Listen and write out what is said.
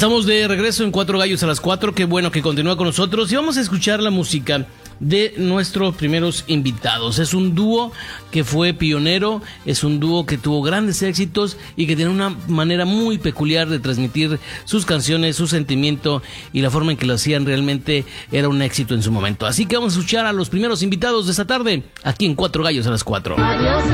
Estamos de regreso en Cuatro Gallos a las 4. Qué bueno que continúa con nosotros. Y vamos a escuchar la música de nuestros primeros invitados. Es un dúo que fue pionero, es un dúo que tuvo grandes éxitos y que tiene una manera muy peculiar de transmitir sus canciones, su sentimiento, y la forma en que lo hacían realmente era un éxito en su momento. Así que vamos a escuchar a los primeros invitados de esta tarde aquí en Cuatro Gallos a las 4.